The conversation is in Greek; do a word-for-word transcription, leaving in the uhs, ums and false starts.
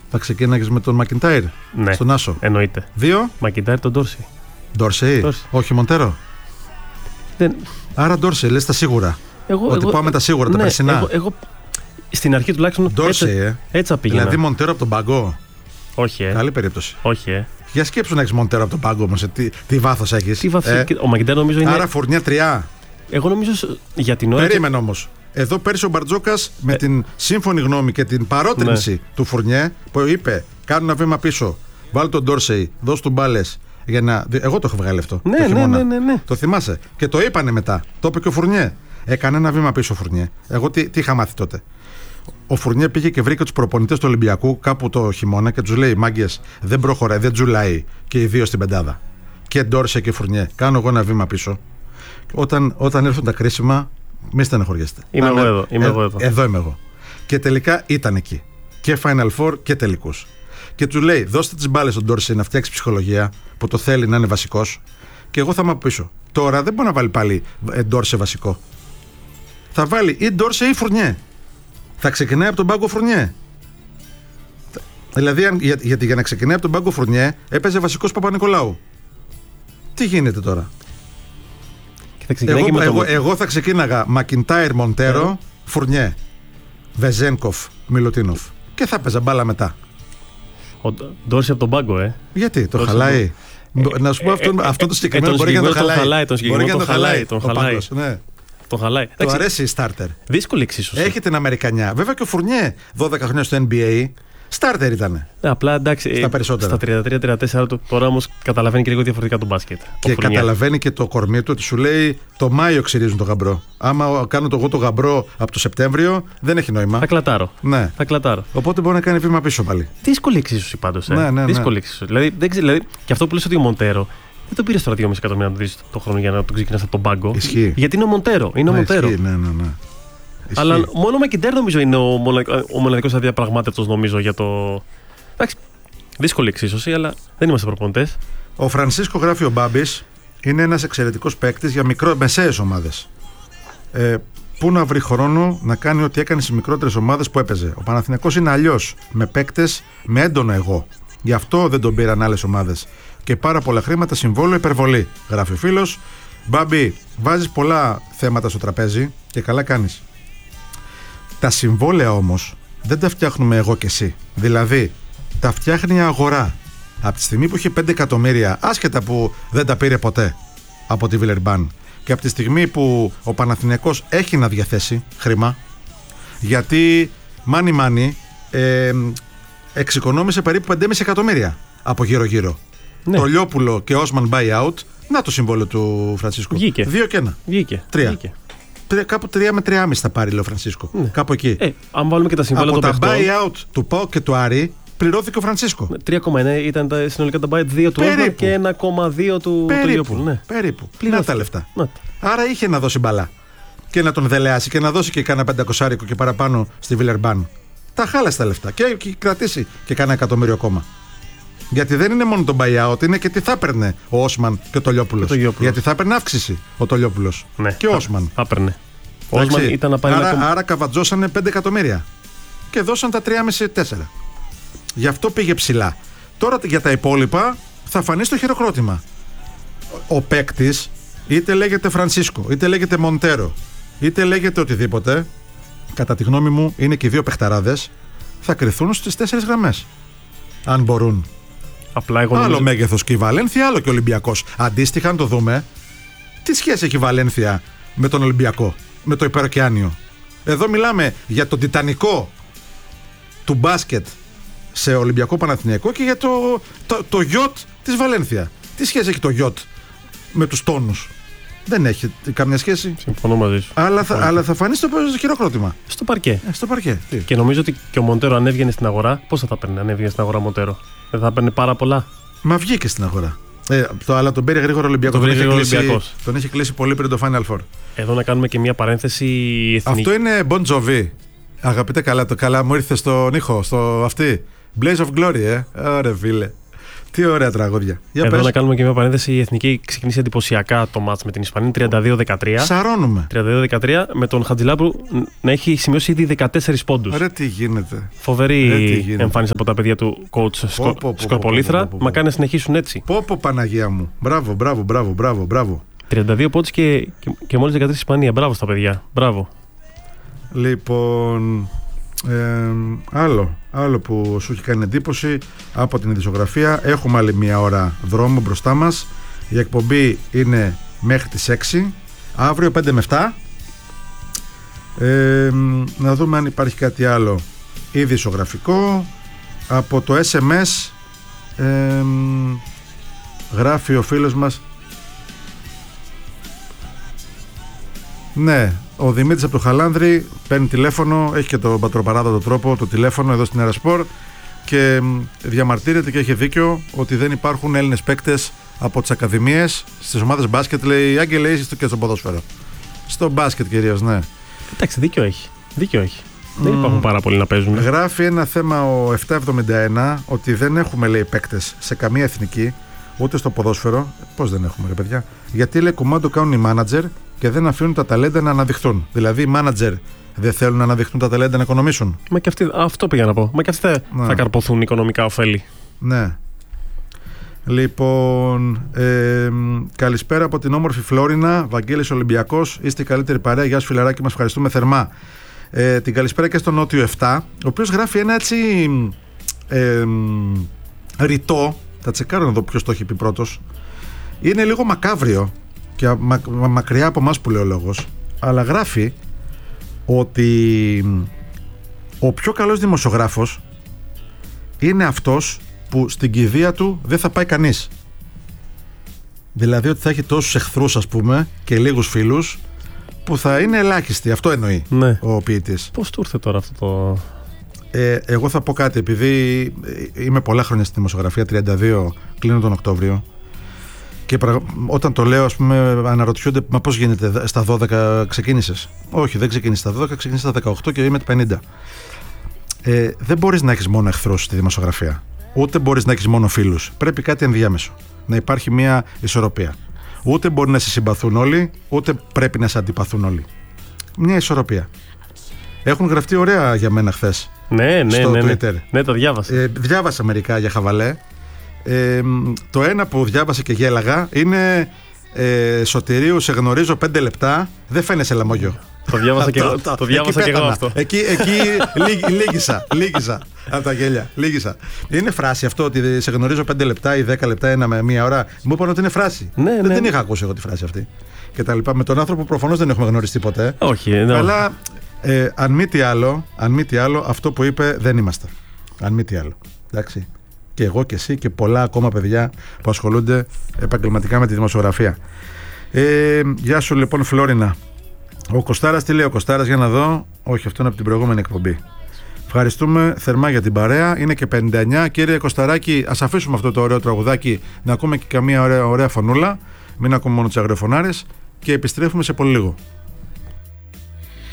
Θα ξεκίναγες με τον Μακιντάιρ Ναι. στον Άσο. Εννοείται. Δύο. Μακιντάιρ τον Ντόρσεϊ. Ντόρσεϊ. Όχι Μοντέρο. Δεν... Άρα Ντόρσεϊ, λες τα σίγουρα. Εγώ, Ότι εγώ, πάμε τα σίγουρα, ναι, τα περσινά. Εγώ, εγώ στην αρχή τουλάχιστον Ντόρσεϊ, έτσι, ε. έτσι θα πήγαινα. Δηλαδή Μοντέρο από τον πάγκο. Όχι, ε. Καλή περίπτωση. Όχι, ε. Για σκέψου να έχεις Μοντέρο από τον πάγκο όμως. Τι, τι βάθος έχεις. Τι βάθος, ε. Ο Μακιντάιρ νομίζω είναι. Άρα Φουρνιέ τρία. Εγώ νομίζω για την ώρα. Περίμενε όμως. Εδώ πέρσι ο Μπαρτζόκας με ε... την σύμφωνη γνώμη και την παρότρινση ναι. του Φουρνιέ που είπε: Κάνω ένα βήμα πίσω. Βάλει τον Ντόρσεϊ, δώσ' του μπάλες. Για να... Εγώ το έχω βγάλει αυτό. Ναι, το ναι, ναι, ναι, ναι. Το θυμάσαι. Και το είπανε μετά. Το είπε και ο Φουρνιέ. Έκανε ένα βήμα πίσω ο Φουρνιέ. Εγώ τι, τι είχα μάθει τότε. Ο Φουρνιέ πήγε και βρήκε τους προπονητές του Ολυμπιακού κάπου το χειμώνα και τους λέει: Μάγκες, δεν προχωράει, δεν τζουλάει και οι δύο στην πεντάδα. Και Ντόρσεϊ και Φουρνιέ. Κάνω εγώ ένα βήμα πίσω. Όταν, όταν έρθουν τα κρίσιμα, μη στεναχωριέστε. Είμαι, εγώ εδώ, είμαι ε, εγώ εδώ. Εδώ είμαι εγώ. Και τελικά ήταν εκεί. Και Final Four και τελικούς. Και του λέει: Δώστε τις μπάλες στον Ντόρσεϊ να φτιάξει ψυχολογία που το θέλει να είναι βασικός. Και εγώ θα είμαι από πίσω. Τώρα δεν μπορεί να βάλει πάλι Ντόρσεϊ βασικό. Θα βάλει ή Ντόρσεϊ ή Φουρνιέ. Θα ξεκινάει από τον πάγκο Φουρνιέ. Δηλαδή, αν, για, γιατί για να ξεκινάει από τον πάγκο Φουρνιέ έπαιζε βασικός Παπα-Νικολάου. Τι γίνεται τώρα. Εγώ, εγώ, εγώ, εγώ θα ξεκίναγα Μακιντάιρ, Μοντέρο, yeah. Φουρνιέ, Βεζένκοφ, Μιλουτίνοφ. Και θα παίζα μπάλα μετά. Ο Ντόρσεϊ από τον πάγκο, ε. Γιατί, το Ντόρσεϊ χαλάει. Ε, να σου πω αυτό, ε, αυτό το συγκεκριμένο ε, μπορεί και να το χαλάει. Τον μπορεί και να το χαλάει. Τον χαλάει. Ναι. Τον χαλάει. Του αρέσει η στάρτερ. Δύσκολη εξίσωση. Έχει την Αμερικανιά. Βέβαια και ο Φουρνιέ δώδεκα χρόνια στο N B A. Στάρτερ ήταν. Ναι, απλά εντάξει. Στα περισσότερα. Στα τριάντα τρία τριάντα τέσσερα του τώρα όμως καταλαβαίνει και λίγο διαφορετικά τον μπάσκετ. Και καταλαβαίνει και το κορμί του ότι σου λέει το Μάιο ξυρίζουν το γαμπρό. Άμα κάνω το εγώ το γαμπρό από το Σεπτέμβριο δεν έχει νόημα. Θα κλατάρω. Ναι. Θα κλατάρω. Οπότε μπορεί να κάνει βήμα πίσω πάλι. Δύσκολη εξίσωση πάντως. Ε. Ναι, ναι, ναι. Δύσκολη εξίσωση. Δηλαδή, δεν ξε... δηλαδή, και αυτό που λες ότι ο Μοντέρο δεν τον πήρε τώρα δυόμισι εκατομμύρια να το δεις το χρόνο για να τον ξεκινάς από τον πάγκο. Ισχύει. Γιατί είναι ο Μοντέρο. Είναι ναι, ο Μοντέρο. Ισχύει, ναι, ναι, ναι. Αλλά μόνο ο Μακιντάιρ νομίζω είναι ο, ο μοναδικός αδιαπραγμάτευτος νομίζω για το. Εντάξει, δύσκολη εξίσωση, αλλά δεν είμαστε προπονητές. Ο Φρανσίσκο, γράφει ο Μπάμπης, είναι ένας εξαιρετικός παίκτης για μικρό, μεσαίες ομάδες. Ε, πού να βρει χρόνο να κάνει ό,τι έκανε στις μικρότερες ομάδες που έπαιζε. Ο Παναθηναϊκός είναι αλλιώς, με παίκτες με έντονο εγώ. Γι' αυτό δεν τον πήραν άλλες ομάδες. Και πάρα πολλά χρήματα, συμβόλαιο, υπερβολή. Γράφει ο φίλος. Μπάμπη, βάζεις πολλά θέματα στο τραπέζι και καλά κάνεις. Τα συμβόλαια όμως δεν τα φτιάχνουμε εγώ και εσύ. Δηλαδή, τα φτιάχνει η αγορά. Από τη στιγμή που είχε πέντε εκατομμύρια, άσχετα που δεν τα πήρε ποτέ από τη Βιλερμπάν, και από τη στιγμή που ο Παναθηναϊκός έχει να διαθέσει χρήμα, γιατί μάνι μάνι ε, εξοικονόμησε περίπου πέντε κόμμα πέντε εκατομμύρια από γύρω-γύρω. Ναι. Το Λιόπουλο και Osman buyout, να το συμβόλαιο του Φρανσίσκο. Βγήκε. Δύο και ένα. Βγήκε. Τρία. Βγήκε. Κάπου τρία με τριάμισι θα πάρει, λέει ο Φρανσίσκο. Ναι. Κάπου εκεί. Ε, αν βάλουμε και τα συμβόλαια από των τα buyout του ΠΑΟΚ και του Άρη, πληρώθηκε ο Φρανσίσκο. τρία κόμμα εννέα ήταν τα συνολικά τα buyout, δύο του Όσμαν και ένα κόμμα δύο του Λιόπουλου. Ναι. Περίπου. Να τα λεφτά. Να. Άρα είχε να δώσει μπαλά. Και να τον δελεάσει και να δώσει και κάνα πεντακοσάρικο και παραπάνω στη Βιλερμπάν. Τα χάλασε τα λεφτά. Και, και κρατήσει και κάνα εκατομμύριο ακόμα. Γιατί δεν είναι μόνο το buyout, είναι και τι θα έπαιρνε ο Όσμαν και το Λιόπουλος. Γιατί θα έπαιρνε αύξηση ο το Λιόπουλος. Ναι, και ο Όσμαν. Θα έπαιρνε. Ο Όσμαν ήταν να πάρει άρα, ένα... άρα καβατζώσανε πέντε εκατομμύρια. Και δώσαν τα τρία κόμμα πέντε τέσσερα. Γι' αυτό πήγε ψηλά. Τώρα για τα υπόλοιπα θα φανεί στο χειροκρότημα. Ο παίκτης, είτε λέγεται Φρανσίσκο, είτε λέγεται Μοντέρο, είτε λέγεται οτιδήποτε, κατά τη γνώμη μου είναι και οι δύο παιχταράδες, θα κρυθούν στις τέσσερις γραμμές. Αν μπορούν. Απλά εγώ άλλο νομίζω... μέγεθος και η Βαλένθια, άλλο και ο Ολυμπιακός. Αντίστοιχα, αν το δούμε, τι σχέση έχει η Βαλένθια με τον Ολυμπιακό, με το υπεροκεάνιο. Εδώ μιλάμε για τον τιτανικό του μπάσκετ σε Ολυμπιακό Παναθηναϊκό και για το, το, το γιότ της Βαλένθια. Τι σχέση έχει το γιότ με τους τόνους? Δεν έχει καμιά σχέση. Συμφωνώ μαζί σου. Αλλά θα, αλλά θα φανεί στο χειροκρότημα. Στο παρκέ. Ε, στο παρκέ. Τι? Και νομίζω ότι και ο Μοντέρο αν έβγαινε στην αγορά, πώς θα τα παίρνει αν έβγαινε στην αγορά Μοντέρο? Δεν θα παίρνει πάρα πολλά. Μα βγήκε στην αγορά. Ε, το, αλλά τον πήρε γρήγορα Ολυμπιακό. Τον, τον, τον, τον έχει κλείσει πολύ πριν το Final Four. Εδώ να κάνουμε και μια παρένθεση εθνική. Αυτό είναι Bon Jovi. Αγαπητέ, καλά, το καλά μου ήρθε στον ήχο, στο αυτή. Blaze of Glory, ε. Ωραία, φίλε. Τι ωραία τραγούδια. Για Εδώ πες. να κάνουμε και μια παρένθεση. Η Εθνική ξεκίνησε εντυπωσιακά το μάτς με την Ισπανία, τριάντα δύο δεκατρία. Σαρώνουμε. τριάντα δύο δεκατρία με τον Χατζηλάπρου να έχει σημειώσει ήδη δεκατέσσερις πόντους. Ρε τι γίνεται. Φοβερή Ρε, τι γίνεται. εμφάνιση από τα παιδιά του coach Πω, πω, πω, Σκορπολίθρα. πω, πω, πω, πω. Μακάρι να συνεχίσουν έτσι. Πω πω Παναγία μου. Μπράβο, μπράβο, μπράβο, μπράβο, μπράβο. τριάντα δύο πόντους και, και, και μόλις δεκατρείς Ισπανία. Μπράβο στα παιδιά. Μπράβο. Λοιπόν, ε, άλλο, άλλο που σου έχει κάνει εντύπωση από την ειδησιογραφία. Έχουμε άλλη μία ώρα δρόμο μπροστά μας. Η εκπομπή είναι μέχρι τις έξι. Αύριο πέντε με επτά. Ε, να δούμε αν υπάρχει κάτι άλλο ειδησιογραφικό. Από το ες εμ ες ε, γράφει ο φίλος μας. Ναι, ο Δημήτρης από το Χαλάνδρη παίρνει τηλέφωνο, έχει και τον πατροπαράδοτο τρόπο το τηλέφωνο εδώ στην Αερασπορ και διαμαρτύρεται και έχει δίκιο ότι δεν υπάρχουν Έλληνες παίκτες από τις ακαδημίες στις ομάδες μπάσκετ. Λέει Άγγελε, είσαι και στο ποδόσφαιρο. Στο μπάσκετ κυρίως, ναι. Εντάξει, δίκιο έχει. Δίκιο έχει. Mm. Δεν υπάρχουν πάρα πολλοί να παίζουν. Γράφει ένα θέμα ο επτακόσια εβδομήντα ένα ότι δεν έχουμε, λέει, παίκτες σε καμία εθνική, ούτε στο ποδόσφαιρο. Πώς δεν έχουμε, ρε παιδιά? Γιατί, λέει, κουμάντο κάνουν οι μάνατζερ και δεν αφήνουν τα ταλέντα να αναδειχθούν. Δηλαδή, οι μάνατζερ δεν θέλουν να αναδειχθούν τα ταλέντα να οικονομήσουν. Μα και αυτοί, αυτό πήγα να πω. Μα και αυτοί θα, θα καρποθούν οικονομικά ωφέλη. Ναι. Λοιπόν, ε, καλησπέρα από την όμορφη Φλόρινα. Βαγγέλης Ολυμπιακός. Είστε η καλύτερη παρέα. Γεια σου, φιλαράκι, μας ευχαριστούμε θερμά. Ε, την καλησπέρα και στον Νότιο επτά, ο οποίος γράφει ένα έτσι ε, ρητό. Θα τσεκάρω να δω ποιος το έχει πει πρώτος. Είναι λίγο μακάβριο και μα, μα, μακριά από εμάς που λέει ο λόγος, αλλά γράφει ότι ο πιο καλός δημοσιογράφος είναι αυτός που στην κηδεία του δεν θα πάει κανείς. Δηλαδή ότι θα έχει τόσους εχθρούς, ας πούμε, και λίγους φίλους που θα είναι ελάχιστοι. Αυτό εννοεί, ναι, ο ποιητής. Πώς του ήρθε τώρα αυτό το... Ε, εγώ θα πω κάτι, επειδή είμαι πολλά χρόνια στη δημοσιογραφία, τριάντα δύο, κλείνω τον Οκτώβριο, και πραγ... όταν το λέω, ας πούμε, αναρωτιούνται, μα πώς γίνεται, στα δώδεκα ξεκίνησες? Όχι, δεν ξεκίνησε στα δώδεκα, ξεκίνησε στα δεκαοκτώ και είμαι πενήντα. Ε, δεν μπορείς να έχεις μόνο εχθρούς στη δημοσιογραφία, ούτε μπορείς να έχεις μόνο φίλους. Πρέπει κάτι ενδιάμεσο, να υπάρχει μια ισορροπία. Ούτε μπορεί να σε συμπαθούν όλοι, ούτε πρέπει να σε αντιπαθούν όλοι. Μια ισορροπία. Έχουν γραφτεί ωραία για μένα χθες. Ναι, ναι, στο ναι, ναι. Twitter. Ναι, το διάβασα. Ε, διάβασα μερικά για χαβαλέ. Ε, το ένα που διάβασα και γέλαγα είναι ε, Σωτηρίου, σε γνωρίζω πέντε λεπτά, δεν φαίνεσαι λαμόγιο. Το διάβασα και εγώ, το διάβασα και εγώ αυτό. Εκεί, εκεί λίγησα, λίγησα από τα γέλια. Λίγησα. Είναι φράση αυτό ότι σε γνωρίζω πέντε λεπτά ή δέκα λεπτά, ένα με μία ώρα. Μου είπαν ότι είναι φράση. Ναι, δεν ναι. την είχα ακούσει εγώ τη φράση αυτή. Και τα λοιπά. Με τον άνθρωπο προφανώς δεν έχουμε γνωριστεί ποτέ. Όχι, ναι. Αλλά ε, αν μη τι άλλο, αν μη τι άλλο, αυτό που είπε δεν είμαστε. Αν μη τι άλλο. Εντάξει. Και εγώ και εσύ και πολλά ακόμα παιδιά που ασχολούνται επαγγελματικά με τη δημοσιογραφία. Ε, γεια σου λοιπόν Φλόρινα. Ο Κωστάρας, τι λέει ο Κωστάρας, για να δω. Όχι, αυτό είναι από την προηγούμενη εκπομπή. Ευχαριστούμε θερμά για την παρέα. Είναι και πενήντα εννιά. Κύριε Κωσταράκη, ας αφήσουμε αυτό το ωραίο τραγουδάκι να ακούμε και καμία ωραία, ωραία φωνούλα. Μην ακούμε μόνο τις αγριοφωνάρες και επιστρέφουμε σε πολύ λίγο.